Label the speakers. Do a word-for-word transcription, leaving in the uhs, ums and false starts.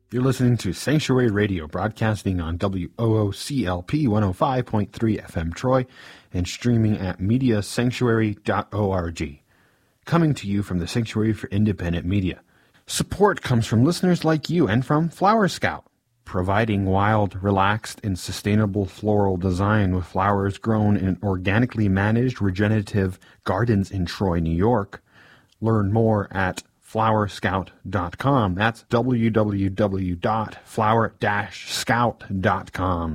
Speaker 1: You're listening to Sanctuary Radio, broadcasting on W O O C L P one oh five point three F M Troy and streaming at media sanctuary dot org. Coming to you from the Sanctuary for Independent Media. Support comes from listeners like you and from Flower Scout, providing wild, relaxed, and sustainable floral design with flowers grown in organically managed regenerative gardens in Troy, New York. Learn more at flower scout dot com. That's w w w dot flower dash scout dot com.